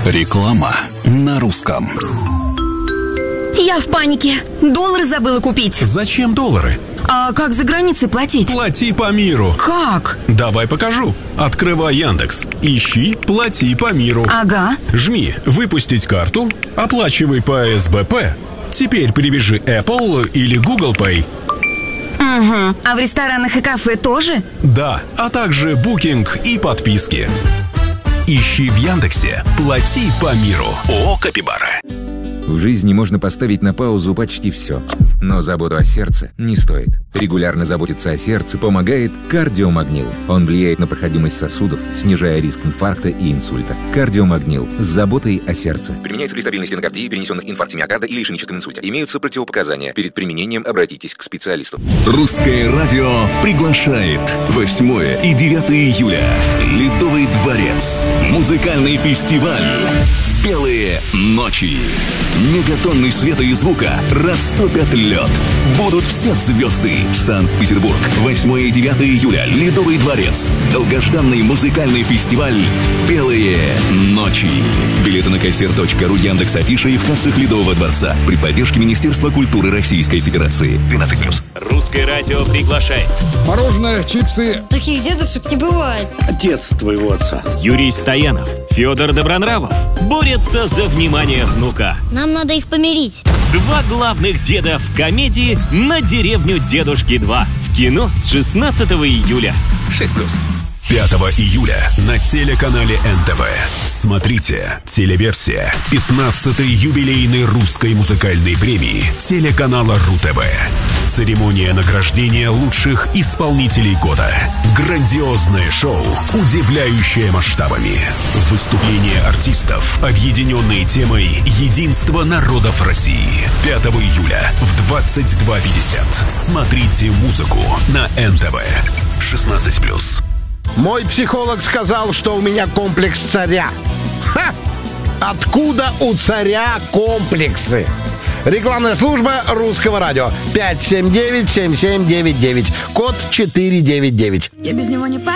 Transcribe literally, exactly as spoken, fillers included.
Реклама на русском. Я в панике. Доллары забыла купить. Зачем доллары? А как за границей платить? Плати по миру. Как? Давай покажу. Открывай Яндекс. Ищи «Плати по миру». Ага. Жми «Выпустить карту». Оплачивай по эс бэ пэ. Теперь привяжи Apple или Google Pay. Угу. А в ресторанах и кафе тоже? Да, а также букинг и подписки. Ищи в Яндексе «Плати по миру». ООО «Капибара». В жизни можно поставить на паузу почти все. Но заботу о сердце не стоит. Регулярно заботиться о сердце помогает кардиомагнил. Он влияет на проходимость сосудов, снижая риск инфаркта и инсульта. Кардиомагнил с заботой о сердце. Применяется при стабильной стенокардии, перенесенных инфаркте миокарда или ишемическом инсульте. Имеются противопоказания. Перед применением обратитесь к специалисту. Русское радио приглашает восьмое и девятое июля. Ледовый дворец. Музыкальный фестиваль. Белые ночи. Мегатонны света и звука растопят лед. Будут все звезды. Санкт-Петербург. восьмое и девятое июля. Ледовый дворец. Долгожданный музыкальный фестиваль «Белые ночи». Билеты на кассир точка ру, Яндекс.Афиша и в кассах Ледового дворца. При поддержке Министерства культуры Российской Федерации. двенадцать плюс. Русское радио приглашает. Мороженое, чипсы. Таких дедушек не бывает. Отец твоего отца. Юрий Стоянов, Федор Добронравов борются за внимание внука. Нам надо их помирить. Два главных деда в комедии «На деревню Дедушки два». В кино с шестнадцатого июля. шесть плюс. пятого июля на телеканале эн тэ вэ. Смотрите телеверсия пятнадцатой юбилейной русской музыкальной премии телеканала РУ-ТВ. Церемония награждения лучших исполнителей года. Грандиозное шоу, удивляющее масштабами. Выступления артистов, объединенные темой «Единство народов России». пятого июля в двадцать два пятьдесят. Смотрите музыку на эн тэ вэ. шестнадцать плюс. Мой психолог сказал, что у меня комплекс царя. Ха! Откуда у царя комплексы? Рекламная служба Русского радио. пять семь девять семь семь девять девять. Код четыре девять девять. Я без него не